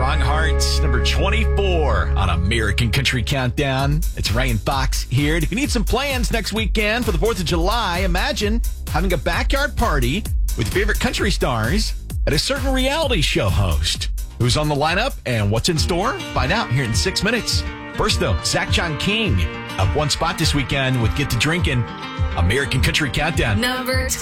Wrong Hearts, number 24 on American Country Countdown. It's Ryan Fox here. If you need some plans next weekend for the 4th of July, imagine having a backyard party with your favorite country stars at a certain reality show host. Who's on the lineup and what's in store? Find out here in 6 minutes. First, though, Zach John King up one spot this weekend with Get to Drinking. American Country Countdown. Number